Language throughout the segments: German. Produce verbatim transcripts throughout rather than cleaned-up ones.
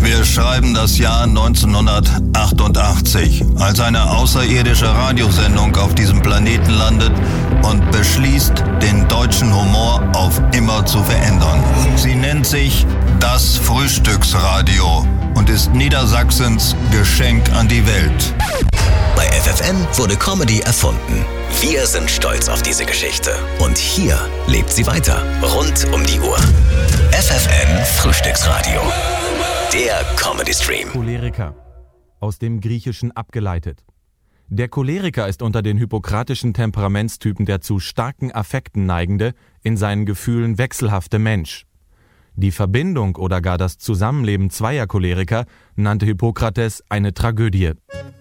Wir schreiben das Jahr neunzehnhundertachtundachtzig, als eine außerirdische Radiosendung auf diesem Planeten landet und beschließt, den deutschen Humor auf immer zu verändern. Sie nennt sich das Frühstücksradio und ist Niedersachsens Geschenk an die Welt. Bei F F N wurde Comedy erfunden. Wir sind stolz auf diese Geschichte. Und hier lebt sie weiter. Rund um die Uhr. F F N Frühstücksradio. Der Comedy-Stream. Choleriker. Aus dem Griechischen abgeleitet. Der Choleriker ist unter den hippokratischen Temperamentstypen der zu starken Affekten neigende, in seinen Gefühlen wechselhafte Mensch. Die Verbindung oder gar das Zusammenleben zweier Choleriker nannte Hippokrates eine Tragödie.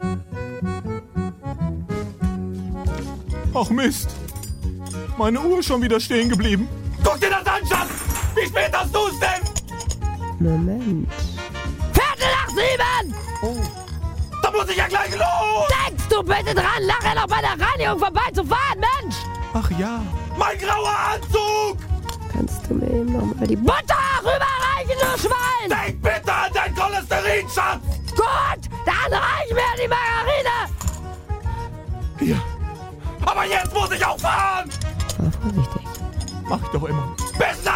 Ach Mist, meine Uhr ist schon wieder stehen geblieben. Guck dir das an, Schatz! Wie spät hast du es denn? Moment. Viertel nach sieben! Oh, da muss ich ja gleich los! Denkst du bitte dran, nachher noch bei der Reinigung vorbeizufahren, Mensch! Ach ja, mein grauer Anzug! Kannst du mir eben noch mal die Butter rüberreichen, du Schwein? Denk bitte an dein Cholesterin, Schatz! Gut, dann reich mir die Margarine! Hier. Aber jetzt muss ich auch fahren! Fahr vorsichtig. Mach ich doch immer. Bis